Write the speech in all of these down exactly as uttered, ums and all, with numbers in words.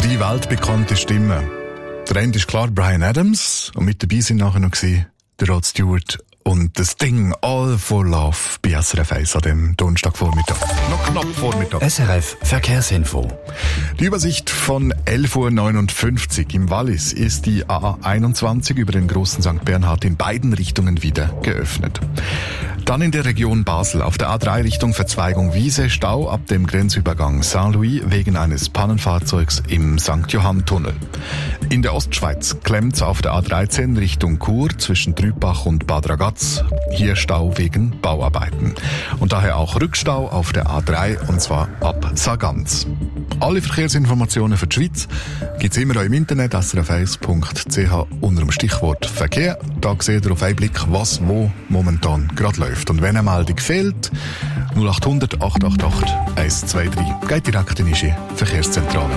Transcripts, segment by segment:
Drei weltbekannte Stimmen. Der Ende ist klar Bryan Adams und mit dabei sind nachher noch gewesen, der Rod Stewart und das Ding All for Love bei S R F eins an dem Donnerstagvormittag. Noch knapp Vormittag. S R F Verkehrsinfo. Die Übersicht von elf Uhr neunundfünfzig im Wallis ist die A A einundzwanzig über den großen Sankt Bernhard in beiden Richtungen wieder geöffnet. Dann in der Region Basel auf der A drei Richtung Verzweigung Wiese Stau ab dem Grenzübergang Saint-Louis wegen eines Pannenfahrzeugs im Sankt Johann-Tunnel. In der Ostschweiz klemmt's auf der A dreizehn Richtung Chur zwischen Trübach und Bad Ragaz. Hier Stau wegen Bauarbeiten. Und daher auch Rückstau auf der A drei und zwar ab Sargans. Alle Verkehrsinformationen für die Schweiz gibt's immer auch im Internet s r f eins punkt c h unter dem Stichwort Verkehr. Da seht ihr auf einen Blick, was wo momentan gerade läuft. Und wenn eine Meldung fehlt, null acht hundert acht acht acht eins zwei drei. Geht direkt in die Verkehrszentrale.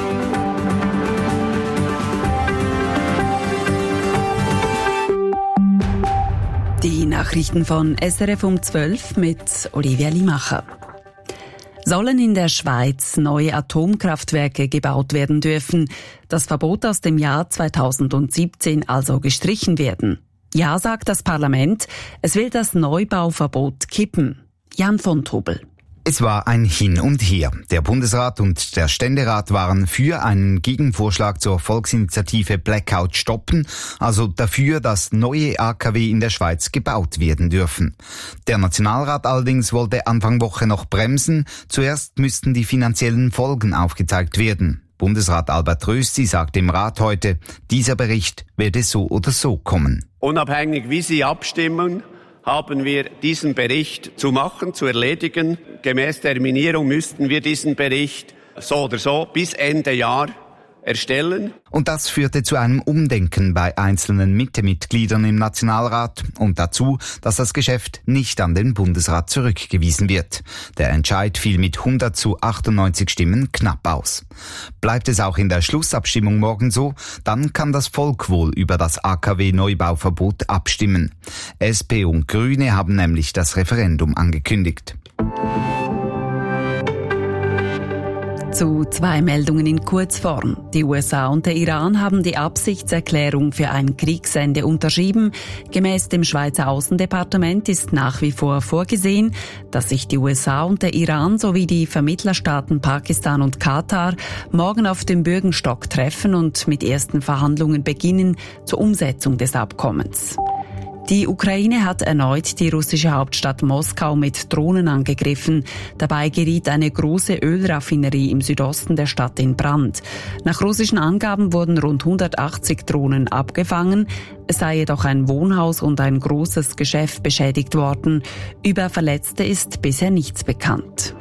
Die Nachrichten von S R F um zwölf mit Olivia Limacher. Sollen in der Schweiz neue Atomkraftwerke gebaut werden dürfen? Das Verbot aus dem Jahr zweitausendsiebzehn also gestrichen werden? Ja, sagt das Parlament. Es will das Neubauverbot kippen. Jan von Tobel. Es war ein Hin und Her. Der Bundesrat und der Ständerat waren für einen Gegenvorschlag zur Volksinitiative Blackout stoppen, also dafür, dass neue A K W in der Schweiz gebaut werden dürfen. Der Nationalrat allerdings wollte Anfang Woche noch bremsen. Zuerst müssten die finanziellen Folgen aufgezeigt werden. Bundesrat Albert Rösti sagt im Rat heute, dieser Bericht werde so oder so kommen. Unabhängig wie Sie abstimmen, haben wir diesen Bericht zu machen, zu erledigen. Gemäß Terminierung müssten wir diesen Bericht so oder so bis Ende Jahr erstellen. Und das führte zu einem Umdenken bei einzelnen Mitte-Mitgliedern im Nationalrat und dazu, dass das Geschäft nicht an den Bundesrat zurückgewiesen wird. Der Entscheid fiel mit hundert zu achtundneunzig Stimmen knapp aus. Bleibt es auch in der Schlussabstimmung morgen so, dann kann das Volk wohl über das A K W-Neubauverbot abstimmen. S P und Grüne haben nämlich das Referendum angekündigt. Zu zwei Meldungen in Kurzform. Die U S A und der Iran haben die Absichtserklärung für ein Kriegsende unterschrieben. Gemäß dem Schweizer Außendepartement ist nach wie vor vorgesehen, dass sich die U S A und der Iran sowie die Vermittlerstaaten Pakistan und Katar morgen auf dem Bürgenstock treffen und mit ersten Verhandlungen beginnen zur Umsetzung des Abkommens. Die Ukraine hat erneut die russische Hauptstadt Moskau mit Drohnen angegriffen. Dabei geriet eine große Ölraffinerie im Südosten der Stadt in Brand. Nach russischen Angaben wurden rund hundertachtzig Drohnen abgefangen. Es sei jedoch ein Wohnhaus und ein großes Geschäft beschädigt worden. Über Verletzte ist bisher nichts bekannt.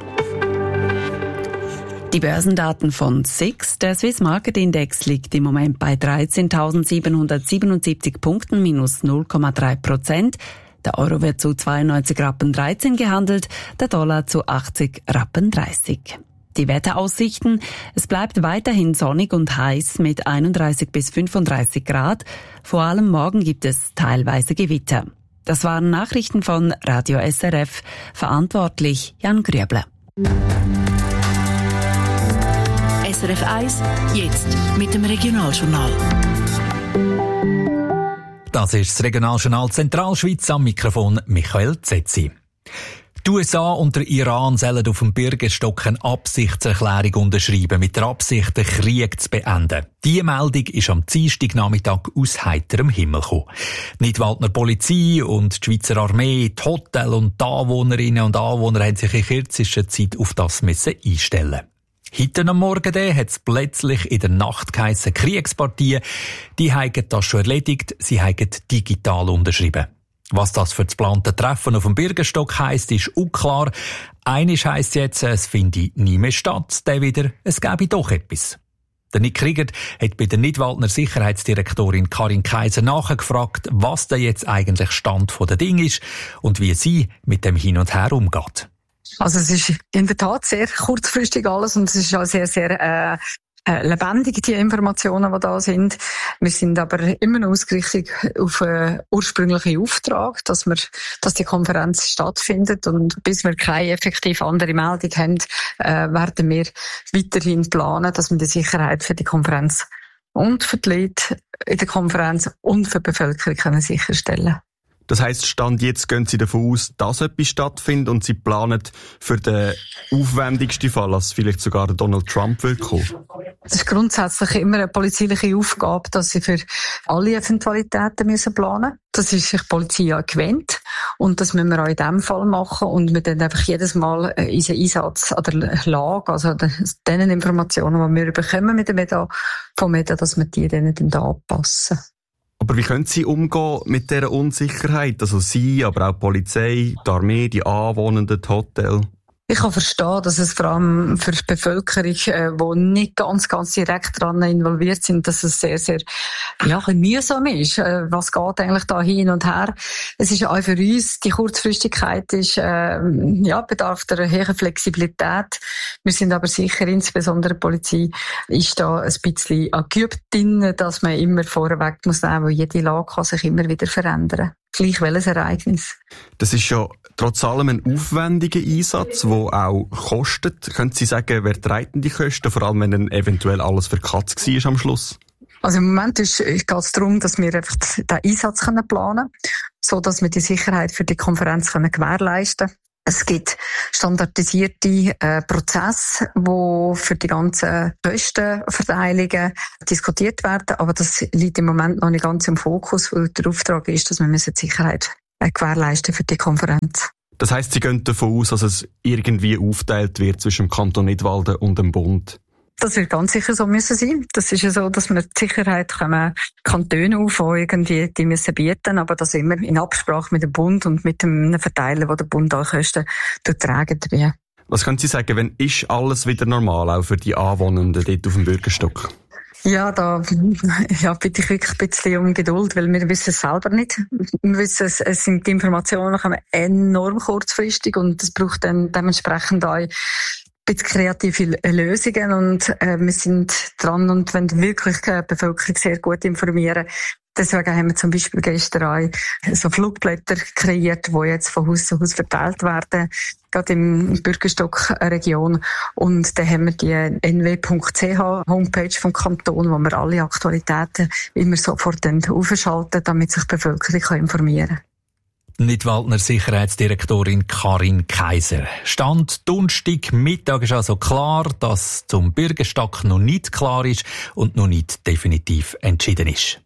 Die Börsendaten von S I X. Der Swiss Market Index liegt im Moment bei dreizehntausendsiebenhundertsiebenundsiebzig Punkten, minus null Komma drei Prozent. Der Euro wird zu zweiundneunzig Rappen dreizehn gehandelt, der Dollar zu achtzig Rappen dreißig. Die Wetteraussichten: Es bleibt weiterhin sonnig und heiß mit einunddreißig bis fünfunddreißig Grad. Vor allem morgen gibt es teilweise Gewitter. Das waren Nachrichten von Radio S R F. Verantwortlich Jan Grüble. S R F eins, jetzt mit dem Regionaljournal. Das ist das Regionaljournal Zentralschweiz, am Mikrofon Michael Zetzi. Die U S A und der Iran sollen auf dem Bürgerstock eine Absichtserklärung unterschreiben, mit der Absicht, den Krieg zu beenden. Diese Meldung ist am Dienstagnachmittag aus heiterem Himmel gekommen. Die Nidwaldner Polizei und die Schweizer Armee, die Hotel und die Anwohnerinnen und Anwohner haben sich in kürzester Zeit auf das müssen einstellen. Heute am Morgen hat es plötzlich in der Nacht geheissen, Kriegspartien, die haben das schon erledigt, sie haben digital unterschrieben. Was das für das geplante Treffen auf dem Bürgerstock heisst, ist unklar. Eines heisst jetzt, es finde nie mehr statt, der wieder, es gäbe doch etwas. Der Nick Kriegert hat bei der Nidwaldner Sicherheitsdirektorin Karin Kaiser nachgefragt, was denn jetzt eigentlich Stand der Dinge ist und wie sie mit dem Hin und Her umgeht. Also es ist in der Tat sehr kurzfristig alles und es ist auch sehr, sehr äh, äh, lebendig, die Informationen, die da sind. Wir sind aber immer noch ausgerichtet auf einen ursprünglichen Auftrag, dass wir, dass die Konferenz stattfindet, und bis wir keine effektiv andere Meldung haben, äh, werden wir weiterhin planen, dass wir die Sicherheit für die Konferenz und für die Leute in der Konferenz und für die Bevölkerung können sicherstellen. Das heisst, Stand jetzt gehen Sie davon aus, dass etwas stattfindet, und Sie planen für den aufwendigsten Fall, dass vielleicht sogar Donald Trump will kommen? Es ist grundsätzlich immer eine polizeiliche Aufgabe, dass sie für alle Eventualitäten müssen planen müssen. Das ist sich die Polizei ja gewöhnt, und das müssen wir auch in diesem Fall machen, und wir dann einfach jedes Mal unseren Einsatz an der Lage, also den Informationen, die wir bekommen mit dem Meda, vom Meda, dass wir die dann, dann anpassen. Aber wie können Sie umgehen mit dieser Unsicherheit? Also Sie, aber auch die Polizei, die Armee, die Anwohnenden, die Hotels? Ich kann verstehen, dass es vor allem für die Bevölkerung, äh, die nicht ganz, ganz direkt daran involviert sind, dass es sehr, sehr, ja, ein bisschen mühsam ist. Äh, was geht eigentlich da hin und her? Es ist auch für uns, die Kurzfristigkeit ist, äh, ja, bedarf der hohen Flexibilität. Wir sind aber sicher, insbesondere die Polizei, ist da ein bisschen geübt drin, dass man immer vorweg muss nehmen, weil jede Lage kann sich immer wieder verändern. Gleich welches Ereignis. Das ist ja trotz allem ein aufwendiger Einsatz, der auch kostet. Können Sie sagen, wer trägt denn die Kosten, vor allem wenn dann eventuell alles für Katz war am Schluss? Also im Moment ist, geht es darum, dass wir einfach den Einsatz planen können, so dass wir die Sicherheit für die Konferenz können gewährleisten können. Es gibt standardisierte äh, Prozesse, die für die ganzen Kostenverteilungen diskutiert werden, aber das liegt im Moment noch nicht ganz im Fokus, weil der Auftrag ist, dass wir die Sicherheit äh, gewährleisten für die Konferenz. Das heisst, Sie gehen davon aus, dass es irgendwie aufgeteilt wird zwischen dem Kanton Nidwalden und dem Bund? Das wird ganz sicher so müssen sein. Das ist ja so, dass wir die Sicherheit können Kantone auf, die irgendwie die müssen bieten, aber das immer in Absprache mit dem Bund und mit dem Verteiler, wo der Bund auch Kosten tragen wird. Was können Sie sagen, wenn ist alles wieder normal, auch für die Anwohnenden dort auf dem Bürgerstock? Ja, da ja, bitte ich wirklich ein bisschen um Geduld, weil wir wissen es selber nicht. Wir wissen, es, es sind die Informationen kommen enorm kurzfristig, und es braucht dann dementsprechend auch ein bisschen kreative Lösungen, und äh, wir sind dran und wollen wirklich die Bevölkerung sehr gut informieren. Deswegen haben wir zum Beispiel gestern auch so Flugblätter kreiert, die jetzt von Haus zu Haus verteilt werden, gerade im Bürgerstock-Region. Und dann haben wir die n w punkt c h Homepage vom Kanton, wo wir alle Aktualitäten immer sofort aufschalten, damit sich die Bevölkerung informieren kann. Nidwaldner Sicherheitsdirektorin Karin Kaiser. Stand Donnerstag Mittag ist also klar, dass zum Bürgerstock noch nicht klar ist und noch nicht definitiv entschieden ist.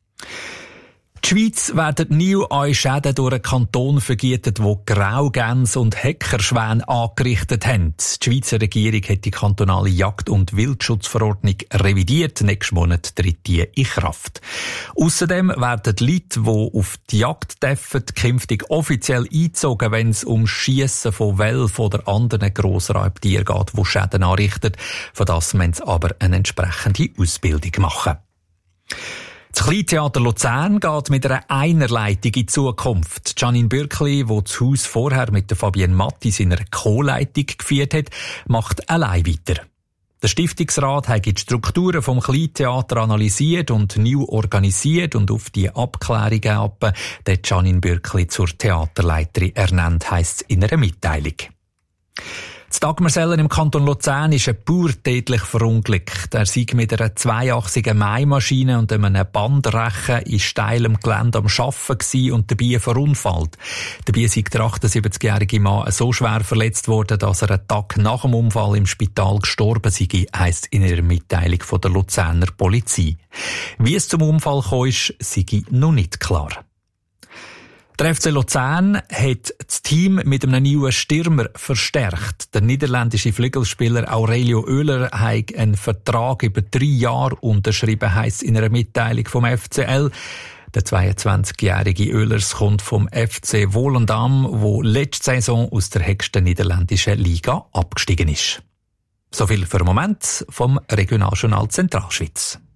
Die Schweiz werden nie an Schäden durch einen Kanton vergütet, wo Graugänse und Heckerschwäne angerichtet haben. Die Schweizer Regierung hat die kantonale Jagd- und Wildschutzverordnung revidiert. Nächsten Monat tritt die in Kraft. Ausserdem werden die Leute, die auf die Jagd dürfen, künftig offiziell eingezogen, wenn es um Schiessen von Wölfen oder anderen Grossraubtieren geht, die Schäden anrichten. Von das müssen sie aber eine entsprechende Ausbildung machen. Das Kleintheater Luzern geht mit einer Einerleitung in die Zukunft. Janine Bürkli, die das Haus vorher mit der Fabienne Mattis in einer Co-Leitung geführt hat, macht allein weiter. Der Stiftungsrat hat die Strukturen vom Kleintheater analysiert und neu organisiert und auf die Abklärungen ab, die Janine Bürkli zur Theaterleiterin ernannt, heisst es in einer Mitteilung. Das Dagmersellen im Kanton Luzern ist ein Bauer tätlich verunglückt. Er sei mit einer zweiachsigen Mähmaschine und einem Bandrechen in steilem Gelände am Arbeiten gewesen und dabei verunfallt. Dabei sei der achtundsiebzigjährige Mann so schwer verletzt worden, dass er einen Tag nach dem Unfall im Spital gestorben sei, heisst in einer Mitteilung von der Luzerner Polizei. Wie es zum Unfall kam, sei noch nicht klar. Der F C Luzern hat das Team mit einem neuen Stürmer verstärkt. Der niederländische Flügelspieler Aurelio Oehler hat einen Vertrag über drei Jahre unterschrieben, heisst in einer Mitteilung vom F C L. Der zweiundzwanzigjährige Oehlers kommt vom F C Volendam, wo letzte Saison aus der höchsten niederländischen Liga abgestiegen ist. So viel für den Moment vom Regionaljournal Zentralschweiz.